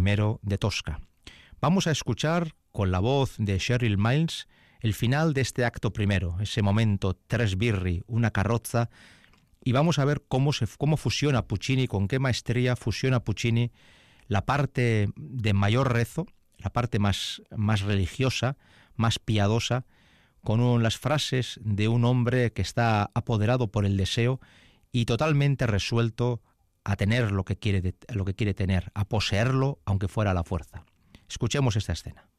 I de Tosca. Vamos a escuchar con la voz de Cheryl Miles el final de este acto primero, ese momento tres birri, una carroza, y vamos a ver cómo fusiona Puccini, con qué maestría fusiona Puccini la parte de mayor rezo, la parte más religiosa, más piadosa, con las frases de un hombre que está apoderado por el deseo y totalmente resuelto a tener lo que quiere tener, a poseerlo, aunque fuera a la fuerza. Escuchemos esta escena.